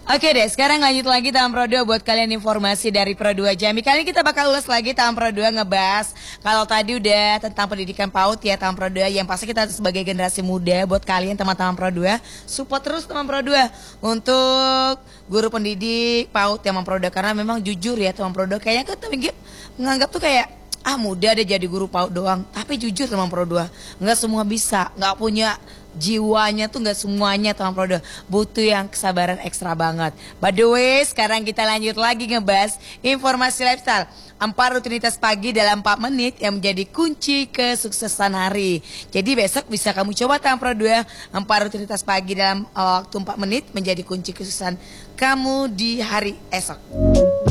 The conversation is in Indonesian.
Oke deh, sekarang lanjut lagi Tahun Pro 2 buat kalian informasi dari Pro 2 Jambi. Kali ini kita bakal ulas lagi Tahun Pro 2 ngebahas. Kalau tadi udah tentang pendidikan PAUD ya Tahun Pro 2, yang pasti kita sebagai generasi muda buat kalian teman-teman Pro 2, support terus teman Pro 2 untuk guru pendidik PAUD teman Pro 2, karena memang jujur ya teman Pro 2 kayaknya kita menganggap tuh kayak mudah deh jadi guru PAUD doang. Tapi jujur teman Pro 2, nggak semua bisa, nggak punya jiwanya tuh nggak semuanya teman Pro 2, butuh yang kesabaran ekstra banget. By the way, sekarang kita lanjut lagi ngebahas informasi lifestyle 4 rutinitas pagi dalam 4 menit yang menjadi kunci kesuksesan hari. Jadi besok bisa kamu coba teman Pro 2, 4 rutinitas pagi dalam waktu 4 menit menjadi kunci kesuksesan kamu di hari esok.